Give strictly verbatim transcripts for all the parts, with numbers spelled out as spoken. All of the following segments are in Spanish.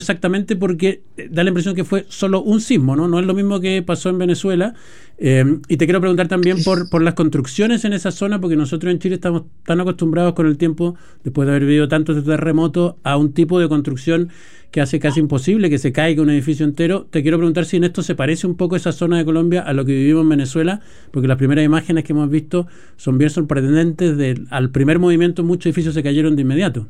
exactamente porque da la impresión que fue solo un sismo, ¿no? No es lo mismo que pasó en Venezuela. Eh, y te quiero preguntar también por, por las construcciones en esa zona, porque nosotros en Chile estamos tan acostumbrados con el tiempo, después de haber vivido tantos terremotos, a un tipo de construcción que hace casi imposible que se caiga un edificio entero. Te quiero preguntar si en esto se parece un poco esa zona de Colombia a lo que vivimos en Venezuela, porque las primeras imágenes que hemos visto son bien sorprendentes. De, al primer movimiento muchos edificios se cayeron de inmediato.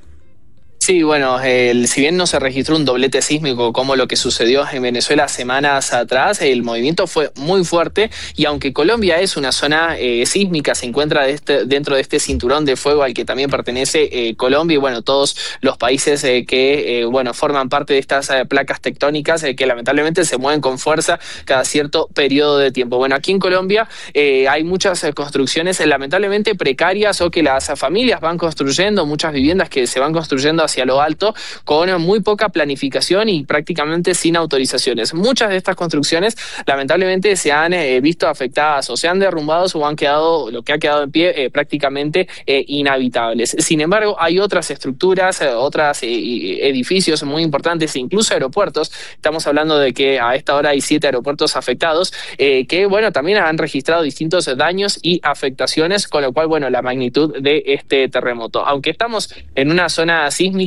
Sí, bueno, el, si bien no se registró un doblete sísmico como lo que sucedió en Venezuela semanas atrás, el movimiento fue muy fuerte y aunque Colombia es una zona eh, sísmica, se encuentra de este, dentro de este cinturón de fuego al que también pertenece eh, Colombia y bueno, todos los países eh, que eh, bueno, forman parte de estas eh, placas tectónicas eh, que lamentablemente se mueven con fuerza cada cierto periodo de tiempo. Bueno, aquí en Colombia eh, hay muchas eh, construcciones eh, lamentablemente precarias o que las familias van construyendo, muchas viviendas que se van construyendo hacia lo alto con muy poca planificación y prácticamente sin autorizaciones. Muchas de estas construcciones lamentablemente se han eh, visto afectadas o se han derrumbado o han quedado, lo que ha quedado en pie eh, prácticamente eh, inhabitables. Sin embargo, hay otras estructuras, eh, otros eh, edificios muy importantes, incluso aeropuertos. Estamos hablando de que a esta hora hay siete aeropuertos afectados eh, que bueno, también han registrado distintos daños y afectaciones, con lo cual bueno, la magnitud de este terremoto. Aunque estamos en una zona sísmica,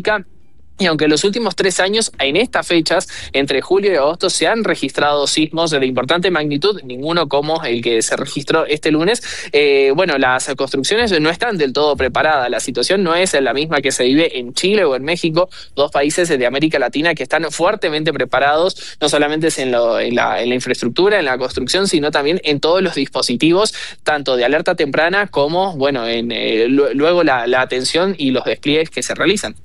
y aunque en los últimos tres años, en estas fechas, entre julio y agosto, se han registrado sismos de importante magnitud, ninguno como el que se registró este lunes, eh, bueno, las construcciones no están del todo preparadas. La situación no es la misma que se vive en Chile o en México, dos países de América Latina que están fuertemente preparados, no solamente en, lo, en, la, en la infraestructura, en la construcción, sino también en todos los dispositivos, tanto de alerta temprana como, bueno, en eh, luego la, la atención y los despliegues que se realizan.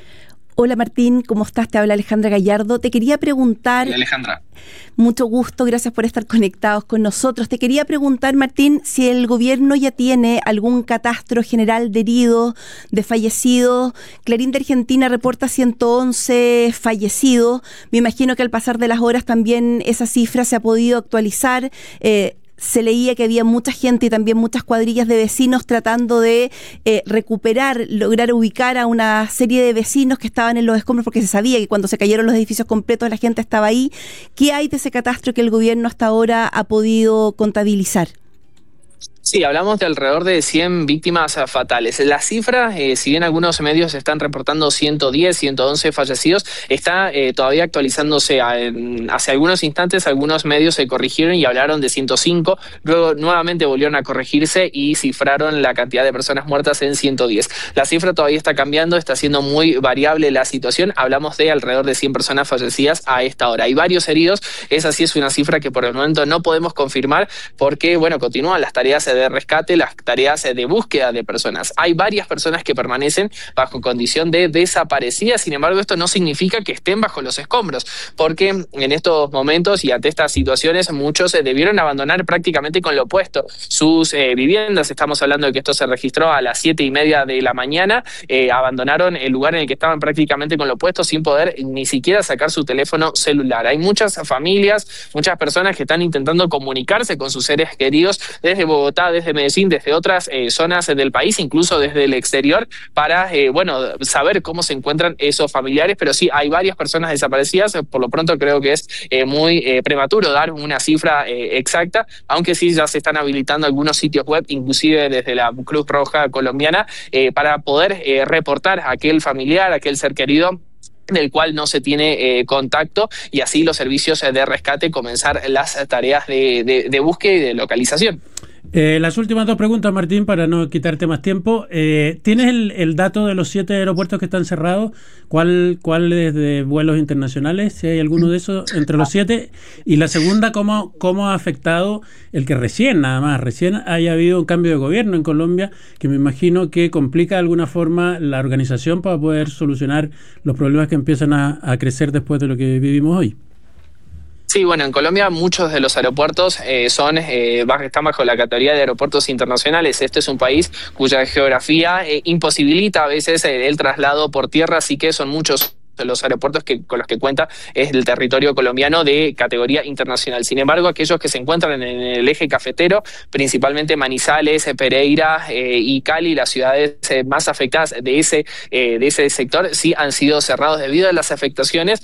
Hola Martín, ¿cómo estás? Te habla Alejandra Gallardo. Te quería preguntar... Hola Alejandra. Mucho gusto, gracias por estar conectados con nosotros. Te quería preguntar, Martín, si el gobierno ya tiene algún catastro general de heridos, de fallecidos. Clarín de Argentina reporta ciento once fallecidos. Me imagino que al pasar de las horas también esa cifra se ha podido actualizar. Eh, Se leía que había mucha gente y también muchas cuadrillas de vecinos tratando de eh, recuperar, lograr ubicar a una serie de vecinos que estaban en los escombros, porque se sabía que cuando se cayeron los edificios completos la gente estaba ahí. ¿Qué hay de ese catastro que el gobierno hasta ahora ha podido contabilizar? Sí, hablamos de alrededor de cien víctimas fatales. La cifra, eh, si bien algunos medios están reportando ciento diez, ciento once fallecidos, está eh, todavía actualizándose. A, en, hace algunos instantes algunos medios se corrigieron y hablaron de ciento cinco, luego nuevamente volvieron a corregirse y cifraron la cantidad de personas muertas en ciento diez. La cifra todavía está cambiando, está siendo muy variable la situación. Hablamos de alrededor de cien personas fallecidas a esta hora. Hay varios heridos, esa sí es una cifra que por el momento no podemos confirmar porque, bueno, continúan las tareas de rescate, las tareas de búsqueda de personas. Hay varias personas que permanecen bajo condición de desaparecidas, sin embargo esto no significa que estén bajo los escombros, porque en estos momentos y ante estas situaciones muchos se debieron abandonar prácticamente con lo opuesto sus eh, viviendas. Estamos hablando de que esto se registró a las siete y media de la mañana, eh, abandonaron el lugar en el que estaban prácticamente con lo opuesto sin poder ni siquiera sacar su teléfono celular. Hay muchas familias, muchas personas que están intentando comunicarse con sus seres queridos desde Bogotá, desde Medellín, desde otras eh, zonas del país, incluso desde el exterior, para eh, bueno, saber cómo se encuentran esos familiares, pero sí, hay varias personas desaparecidas. Por lo pronto creo que es eh, muy eh, prematuro dar una cifra eh, exacta, aunque sí ya se están habilitando algunos sitios web, inclusive desde la Cruz Roja colombiana, eh, para poder eh, reportar a aquel familiar, a aquel ser querido del cual no se tiene eh, contacto, y así los servicios de rescate comenzar las tareas de, de, de búsqueda y de localización. Eh, las últimas dos preguntas, Martín, para no quitarte más tiempo. Eh, ¿Tienes el, el dato de los siete aeropuertos que están cerrados? ¿Cuál, cuál es de vuelos internacionales? Si hay alguno de esos entre los siete. Y la segunda, ¿cómo, cómo ha afectado el que recién, nada más, recién haya habido un cambio de gobierno en Colombia, que me imagino que complica de alguna forma la organización para poder solucionar los problemas que empiezan a, a crecer después de lo que vivimos hoy? Sí, bueno, en Colombia muchos de los aeropuertos eh, son eh, están bajo la categoría de aeropuertos internacionales. Este es un país cuya geografía eh, imposibilita a veces el, el traslado por tierra, así que son muchos los aeropuertos que, con los que cuenta es el territorio colombiano de categoría internacional. Sin embargo, aquellos que se encuentran en el eje cafetero, principalmente Manizales, Pereira eh, y Cali, las ciudades eh, más afectadas de ese, eh, de ese sector, sí han sido cerrados debido a las afectaciones